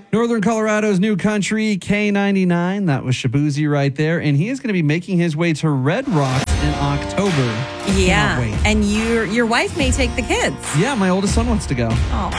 Northern Colorado's new country, K99. That was Shabuzi right there. And he is going to be making his way to Red Rocks in October. Yeah. Cannot wait. And your wife may take the kids. Yeah, my oldest son wants to go. Oh.